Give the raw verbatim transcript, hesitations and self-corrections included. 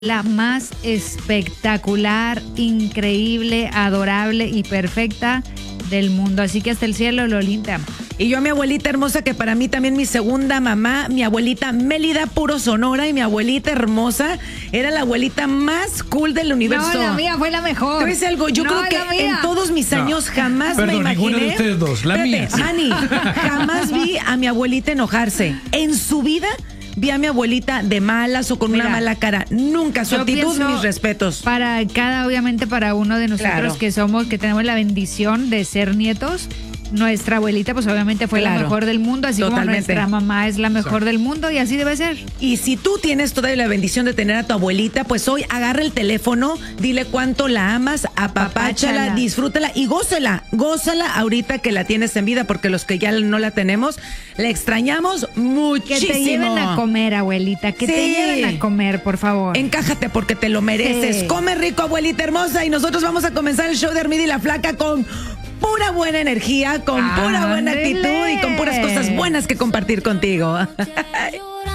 La más espectacular, increíble, adorable y perfecta del mundo. Así que hasta el cielo, Lolita. Y yo a mi abuelita hermosa, que para mí también mi segunda mamá, mi abuelita Mélida Puro Sonora, y mi abuelita hermosa era la abuelita más cool del universo. No, la mía fue la mejor. ¿Te ves algo? Yo no, creo que en todos mis años no, jamás perdón, me imaginé. Ninguna de ustedes dos, la Espérate, mía. Manny, jamás vi a mi abuelita enojarse. En su vida vi a mi abuelita de malas o con Mira, una mala cara. Nunca. Su actitud, pienso, mis respetos. Para cada, obviamente, para uno de nosotros Claro. que somos, que tenemos la bendición de ser nietos, nuestra abuelita, pues obviamente fue Claro. la mejor del mundo, así Totalmente. como nuestra mamá es la mejor Sí. del mundo, y así debe ser. Y si tú tienes todavía la bendición de tener a tu abuelita, pues hoy agarra el teléfono, dile cuánto la amas, apapáchala, Apapáchala. disfrútala y gózala, gózala ahorita que la tienes en vida, porque los que ya no la tenemos, la extrañamos Que muchísimo. te lleven a comer, abuelita, que te Sí. lleven a comer, por favor. Encájate porque te lo mereces. Sí. Come rico, abuelita hermosa, y nosotros vamos a comenzar el show de Armida y la Flaca con pura buena energía, con pura buena Ándele. actitud y con puras cosas buenas que compartir contigo.